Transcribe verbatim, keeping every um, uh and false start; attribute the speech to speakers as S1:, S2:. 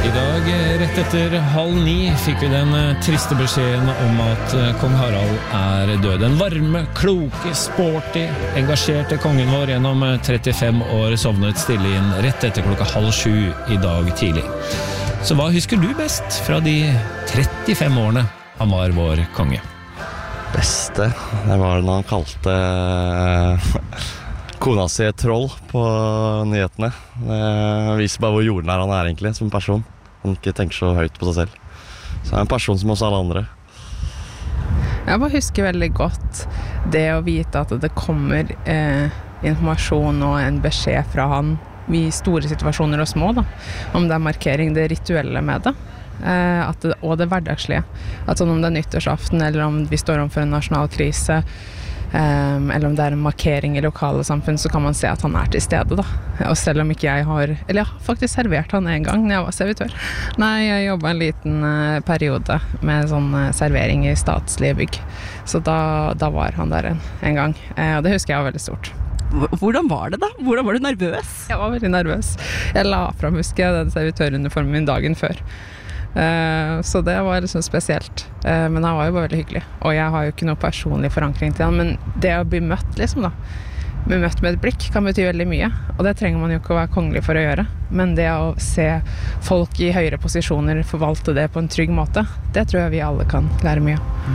S1: I dag, rett etter halv ni, fikk vi den triste beskjeden om at kong Harald er død. Den varme, kloke, sporty, engasjerte kongen vår gjennom trettifem år sovnet stille inn rett etter klokka halv sju i dag tidlig. Så hva husker du best fra de trettifem årene han var vår konge?
S2: Beste, det var når han kalte kona si et troll på nyhetene. Det viser bare hvor jordnær han er egentlig som person. Han ikke tenker så høyt på seg selv. Så han er en person som oss alle andre.
S3: Jeg bare husker veldig godt det å vite at det kommer eh, informasjon og en beskjed fra han i store situasjoner og små, da. Om det er markering, det rituelle med det. Eh, at det og det hverdagslige. At sånn om det er nyttårsaften, eller om vi står overfor en nasjonal krise, Um, eller om det er en markering i lokale samfunn, så kan man se at han er til stede da. Og selv om ikke jeg har, eller jeg har faktisk servert han en gang når jeg var servitør. Nei, jeg jobbet en liten uh, periode med sånn uh, servering i statslige bygg. Så da, da var han der en, en gang, uh, og det husker jeg var veldig stort.
S4: Hvordan var det da? Hvordan var du nervøs?
S3: Jeg var veldig nervøs. Jeg la frem, husker jeg, den servitøruniformen min dagen før. Uh, så det var liksom spesielt, uh, men han var jo bare veldig hyggelig, og jeg har jo ikke noe personlig forankring til han, men det å bli møtt liksom da, bli møtt med et blikk kan bety veldig mye, og det trenger man jo ikke å være kongelig for å gjøre, men det å se folk i høyere posisjoner forvalte det på en trygg måte, det tror jeg vi alle kan lære mye av.